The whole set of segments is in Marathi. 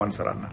सरांना.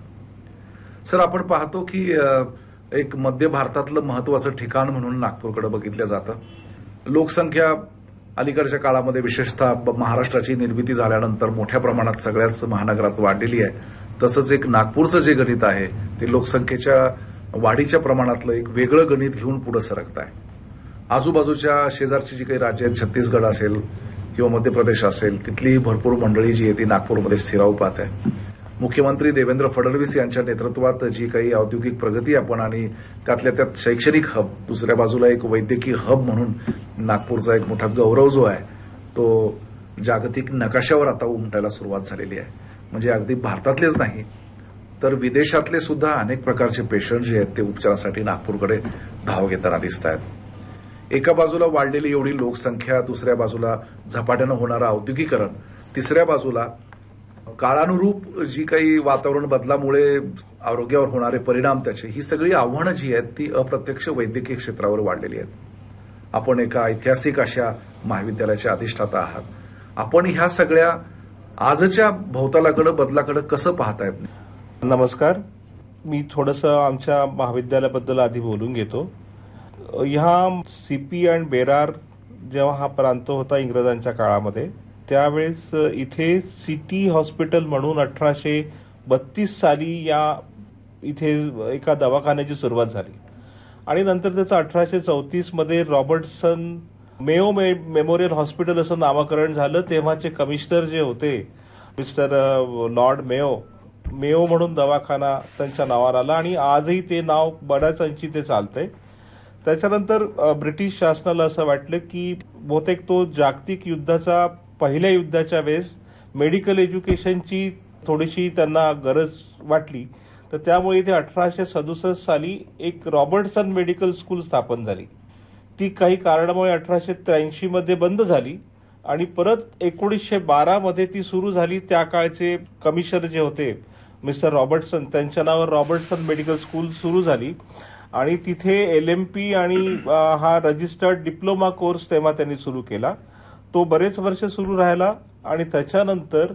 सर, आपण पाहतो की एक मध्य भारतातलं महत्वाचं ठिकाण म्हणून नागपूरकडे बघितलं जातं. लोकसंख्या अलीकडच्या काळामध्ये विशेषतः महाराष्ट्राची निर्मिती झाल्यानंतर मोठ्या प्रमाणात सगळ्याच महानगरात वाढलेली आहे. तसंच एक नागपूरचं जे गणित आहे ते लोकसंख्येच्या वाढीच्या प्रमाणातलं एक वेगळं गणित घेऊन पुढे सरकत आहे. आजूबाजूच्या शेजारची जी काही राज्य आहेत, छत्तीसगड असेल किंवा मध्य प्रदेश असेल, तिथली भरपूर मंडळी जी आहे ती नागपूरमध्ये स्थिरावपात आहे. मुख्यमंत्री देवेंद्र फडणवीस यांच्या नेतृत्वात जी काही औद्योगिक प्रगती आपण आणि त्यातल्या त्यात शैक्षणिक हब, दुसऱ्या बाजूला एक वैद्यकीय हब म्हणून नागपूरचा एक मोठा गौरव जो आहे तो जागतिक नकाशावर आता उमटायला सुरुवात झालेली आहे. म्हणजे अगदी भारतातलेच नाही तर विदेशातले सुद्धा अनेक प्रकारचे पेशंट जे आहेत ते उपचारासाठी नागपूरकडे धाव घेताना दिसत आहेत. एका बाजूला वाढलेली एवढी लोकसंख्या, दुसऱ्या बाजूला झपाट्यानं होणारं औद्योगिकरण, तिसऱ्या बाजूला काळानुरूप जी काही वातावरण बदलामुळे आरोग्यावर होणारे परिणाम त्याचे, ही सगळी आव्हानं जी आहेत ती अप्रत्यक्ष वैद्यकीय क्षेत्रावर वाढलेली आहेत. आपण एका ऐतिहासिक अशा महाविद्यालयाच्या अधिष्ठाता आहात. आपण ह्या सगळ्या आजच्या भोवतालाकडे बदलाकडे कसं पाहतायत? नमस्कार. मी थोडंसं आमच्या महाविद्यालयाबद्दल आधी बोलून घेतो. ह्या सीपी आणि बेरार जेव्हा हा प्रांत होता इंग्रजांच्या काळामध्ये, त्यावेळेस इथे सिटी हॉस्पिटल म्हणून 1832 साली या इथे एका दवाखान्याची सुरुवात झाली आणि नंतर त्याचं 1834 मध्ये रॉबर्टसन मेयो मेमोरियल हॉस्पिटल असं नामकरण झालं. तेव्हाचे कमिशनर जे होते मिस्टर लॉर्ड मेयो म्हणून दवाखाना त्यांच्या नावावर आला आणि आजही ते नाव बऱ्याच अंशी ते चालतंय. त्याच्यानंतर ब्रिटिश शासनाला असं वाटलं की बहुतेक तो जागतिक युद्धाचा पहिल्या युद्धाच्या वेळेस मेडिकल एज्युकेशनची थोडीशी त्यांना गरज वाटली, तर त्यामुळे इथे 1867 साली एक रॉबर्टसन मेडिकल स्कूल स्थापन झाली. ती काही कारणामुळे 1883 मध्ये बंद झाली आणि परत 1912 मध्ये ती सुरू झाली. त्या काळचे कमिशनर जे होते मिस्टर रॉबर्टसन, त्यांच्या नावावर रॉबर्टसन मेडिकल स्कूल सुरू झाली आणि तिथे LMP आणि हा रजिस्टर्ड डिप्लोमा कोर्स तेव्हा त्यांनी सुरू केला. तो बरेच वर्ष सुरू राहिला आणि त्याच्यानंतर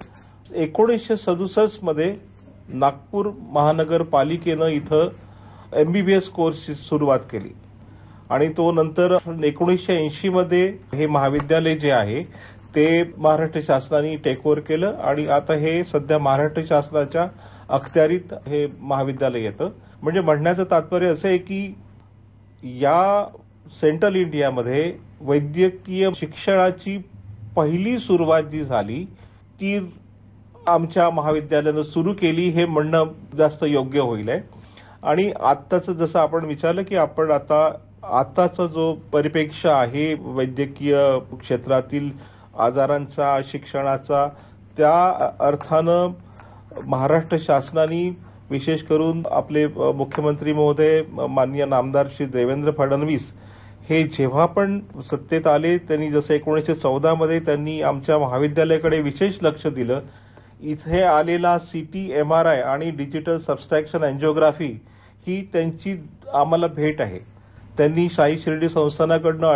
1967 मध्ये नागपूर महानगरपालिकेनं इथं MBBS कोर्सची सुरुवात केली आणि तो नंतर 1980 मध्ये हे महाविद्यालय जे आहे ते महाराष्ट्र शासनाने टेक ओव्हर केलं आणि आता हे सध्या महाराष्ट्र शासनाच्या अखत्यारीत हे महाविद्यालय येतं. म्हणजे म्हणण्याचं तात्पर्य असं आहे की या सेंट्रल इंडियामध्ये वैद्यकीय शिक्षणाची पहिली सुरुवात जी झाली ती आमच्या महाविद्यालयानं सुरू केली, हे म्हणणं जास्त योग्य होईल आहे. आणि आत्ताचं जसं आपण विचारलं की आपण आताचा जो परिप्रेक्ष्य आहे वैद्यकीय क्षेत्रातील आजारांचा, शिक्षणाचा, त्या अर्थानं महाराष्ट्र शासनाने विशेष करून आपले मुख्यमंत्री महोदय माननीय नामदार श्री देवेंद्र फडणवीस हे जेव्हा पण सत्तेत आले, त्यांनी जसं 1914 मध्ये त्यांनी आमच्या महाविद्यालयाकडे विशेष लक्ष दिलं. इथे आलेला CT MRI आणि डिजिटल सबस्ट्रॅक्शन एन्जिओग्राफी ही त्यांची आम्हाला भेट आहे. त्यांनी शाही शिर्डी संस्थानाकडनं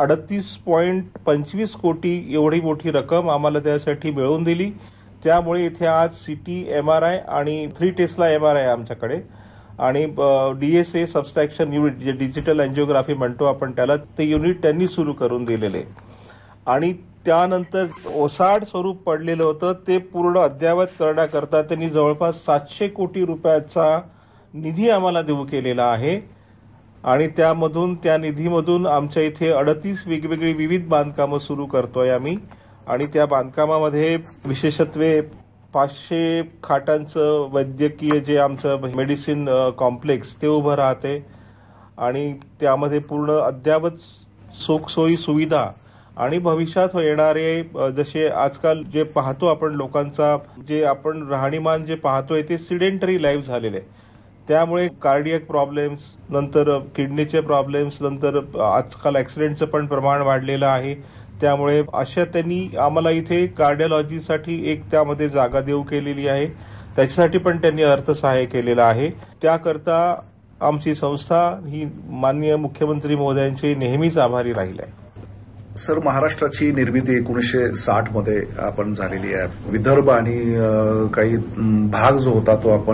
38.25 कोटी एवढी मोठी रक्कम आम्हाला त्यासाठी मिळवून दिली. त्यामुळे इथे आज CT MRI आणि 3 टेस्ला MRI आमच्याकडे आणि DSA सबस्ट्रॅक्शन युनिट, जे डिजिटल एन्जिओग्राफी म्हणतो आपण त्याला, ते युनिट त्यांनी सुरू करून दिलेले. आणि त्यानंतर ओसाड स्वरूप पडलेलं होतं ते पूर्ण अद्ययावत करण्याकरता त्यांनी जवळपास 700 कोटी रुपयाचा निधी आम्हाला देऊ केलेला आहे आणि त्या निधीमधून आमच्या इथे 38 वेगवेगळी विविध बांधकामं सुरू करतोय आम्ही आणि त्या बांधकामामध्ये विशेषत्वे 500 खाटांचं वैद्यकीय जे आमचं मेडिसिन कॉम्प्लेक्स ते उभं राहते आणि त्यामध्ये पूर्ण अद्ययावत सुखसोयी सुविधा आणि भविष्यात येणारे जसे आजकाल जे पाहतो आपण लोकांचा जे आपण राहणीमान जे पाहतोय ते सिडेंटरी लाईफ झालेले आहे. त्यामुळे कार्डियक प्रॉब्लेम्स, नंतर किडनीचे प्रॉब्लेम्स, नंतर आजकाल ऍक्सिडेंटचं पण प्रमाण वाढलेलं आहे. त्यामुळे अशा त्यांनी आम्हाला इथे कार्डिओलॉजीसाठी एक त्यामध्ये जागा देऊ केलेली आहे. त्याच्यासाठी पण त्यांनी अर्थसहाय्य केलेलं आहे. त्याकरता आमची संस्था ही माननीय मुख्यमंत्री महोदयांची नेहमीच आभारी राहील आहे. सर, महाराष्ट्राची निर्मिती 1960 मध्ये आपण झालेली आहे. विदर्भ आणि काही भाग जो होता तो आपण